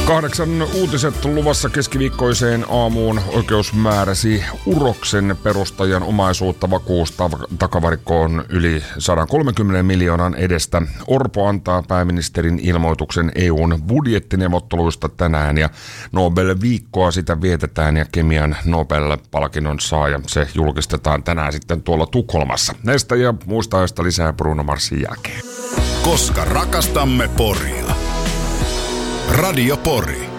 8 uutiset luvassa keskiviikkoiseen aamuun. Oikeus määräsi Uroksen perustajan omaisuutta vakuustakavarikkoon yli 130 miljoonan edestä. Orpo antaa pääministerin ilmoituksen EUn budjettineuvotteluista tänään ja Nobel-viikkoa sitä vietetään ja kemian Nobel-palkinnon saaja. Se julkistetaan tänään sitten tuolla Tukholmassa. Näistä ja muista aiheista lisää Bruno Marsin jälkeen. Koska rakastamme Poria. Radio Pori.